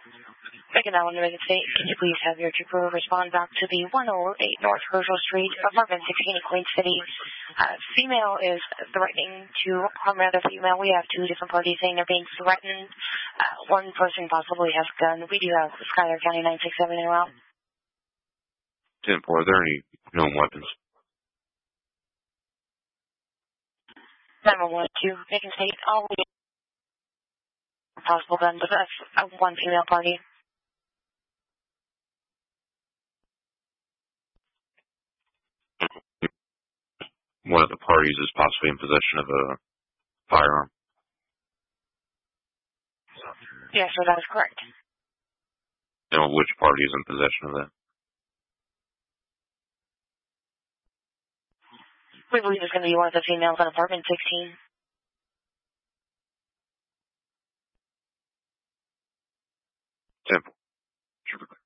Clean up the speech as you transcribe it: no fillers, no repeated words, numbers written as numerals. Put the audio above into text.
Second Island, Megan State, can you please have your trooper respond back to the 108 North Herschel Street, apartment 16 in Queen City? Female is threatening to harm another female. We have two different parties saying they're being threatened. One person possibly has a gun. We do have Schuyler County 967 in route. 10-4, are there any known weapons? 911 to Megan State, all possible gun, but that's one female party. One of the parties is possibly in possession of a firearm. Yes, sir, that is correct. And which party is in possession of that? We believe it's going to be one of the females in apartment 16. Temple.